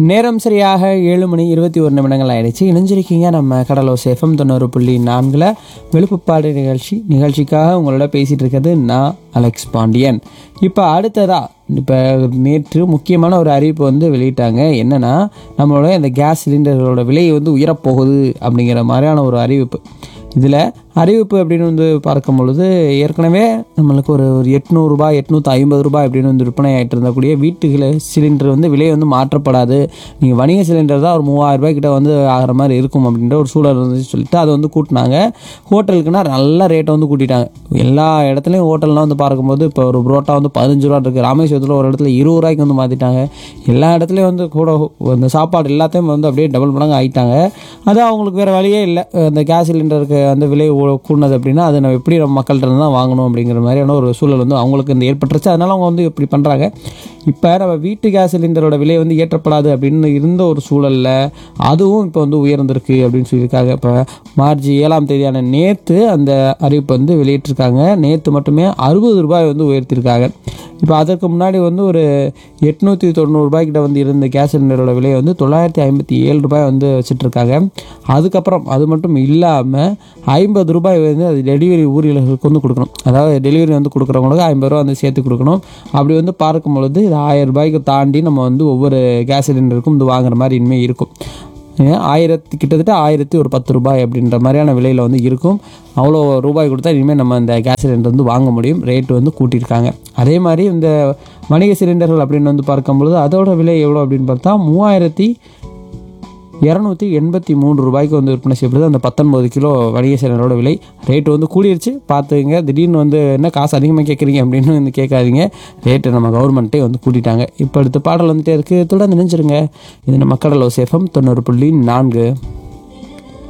நேரம் சரியாக 7:21 ஆயிடுச்சு. இணைஞ்சிருக்கீங்க நம்ம கடலோசை எஃப்எம் 90.4 வெளுப்புப்பாடு நிகழ்ச்சிக்காக உங்களோட பேசிகிட்டு இருக்கிறது நான் அலெக்ஸ் பாண்டியன். இப்போ நேற்று முக்கியமான ஒரு அறிவிப்பு வெளியிட்டாங்க. என்னென்னா, நம்மளோட இந்த கேஸ் சிலிண்டர்களோட விலை உயரப்போகுது அப்படிங்கிற மாதிரியான ஒரு அறிவிப்பு. இதில் அறிவிப்பு அப்படின்னு பார்க்கும் பொழுது, ஏற்கனவே நம்மளுக்கு ஒரு 800 ரூபாய் 850 ரூபாய் அப்படின்னு விற்பனை ஆகிட்டு இருந்தக்கூடிய வீட்டு சிலிண்டர் விலை மாற்றப்படாது. நீங்கள் வணிக சிலிண்டர் தான் ஒரு 3000 ரூபாய் கிட்ட ஆகிற மாதிரி இருக்கும் அப்படின்ற ஒரு சூழல் சொல்லிட்டு அதை கூட்டினாங்க. ஹோட்டலுக்குன்னா நல்ல ரேட்டை கூட்டிட்டாங்க. எல்லா இடத்துலையும் ஹோட்டல்லாம் பார்க்கும்போது இப்போ ஒரு புரோட்டா 15 ரூபா இருக்குது. ராமேஸ்வரத்தில் ஒரு இடத்துல 20 ரூபாய்க்கு மாற்றிட்டாங்க. எல்லா இடத்துலையும் கூட அந்த சாப்பாடு எல்லாத்தையும் அப்படியே டபுள் மடங்கு ஆகிட்டாங்க. அது அவங்களுக்கு வேறு வழியே இல்லை. அந்த கேஸ் சிலிண்டருக்கு விலை கூடுனது அப்படின்னா அதை நம்ம எப்படி நம்ம மக்கள்கிட்ட தான் வாங்கணும் அப்படிங்கிற மாதிரியான ஒரு சூழல் அவங்களுக்கு ஏற்பட்டுருச்சு. அதனால் அவங்க இப்படி பண்ணுறாங்க. இப்போ நம்ம வீட்டு கேஸ் சிலிண்டரோட விலை ஏற்றப்படாது அப்படின்னு இருந்த ஒரு சூழலில் அதுவும் இப்போ உயர்ந்திருக்கு அப்படின்னு சொல்லியிருக்காங்க. இப்போ மார்ச் 7ஆம் தேதியான நேற்று அந்த அறிவிப்பு வெளியிட்டிருக்காங்க. நேற்று மட்டுமே 60 ரூபாய் உயர்த்தியிருக்காங்க. இப்போ அதற்கு முன்னாடி ஒரு 890 ரூபாய்க்கிட்ட இருந்த கேஸ் சிலிண்டரோட விலை 957 ரூபாய் வச்சுட்ருக்காங்க. அதுக்கப்புறம் அது மட்டும் இல்லாமல் 50 ரூபாய் அது டெலிவரி ஊழியர்களுக்கு கொடுக்கணும். அதாவது டெலிவரி கொடுக்குறவங்களுக்கு 50 ரூபா சேர்த்து கொடுக்கணும். அப்படி பார்க்கும் பொழுது இது 1000 ரூபாய்க்கு தாண்டி நம்ம ஒவ்வொரு கேஸ் சிலிண்டருக்கும் வாங்குற மாதிரி இனிமேல் இருக்கும். கிட்டத்தட்ட 1010 ரூபாய் அப்படின்ற மாதிரியான விலையில் இருக்கும். அவ்வளோ ரூபாய் கொடுத்தா இனிமேல் நம்ம இந்த கேஸ் சிலிண்டர் வாங்க முடியும். ரேட்டு கூட்டியிருக்காங்க. அதே மாதிரி இந்த வணிக சிலிண்டர்கள் அப்படின்னு பார்க்கும்பொழுது அதோட விலை எவ்வளோ அப்படின்னு பார்த்தா 3283 ரூபாய்க்கு விற்பனை செய்யப்படுது. அந்த 19 கிலோ வணிக சிலிண்டரோட விலை ரேட்டு கூடிருச்சு. பார்த்துங்க, திடீர்னு என்ன காசு அதிகமாக கேட்குறீங்க அப்படின்னு கேட்காதீங்க. ரேட்டு நம்ம கவர்மெண்ட்டே கூட்டிட்டாங்க. இப்போ அடுத்த பாடல் இருக்குது. தொடர்ந்து நினைச்சிருங்க. இது நம்ம கடலோசை எஃப்எம் 90.4.